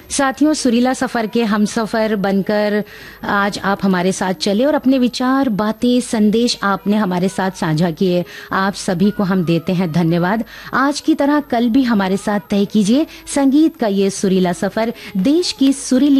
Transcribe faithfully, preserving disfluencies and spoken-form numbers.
साथियों, सुरीला सफर के हम सफर बनकर आज आप हमारे साथ चले और अपने विचार, बातें, संदेश आपने हमारे साथ साझा किए। आप सभी को हम देते हैं धन्यवाद। आज की तरह कल भी हमारे साथ तय कीजिए संगीत का ये सुरीला सफर, देश की सुरीली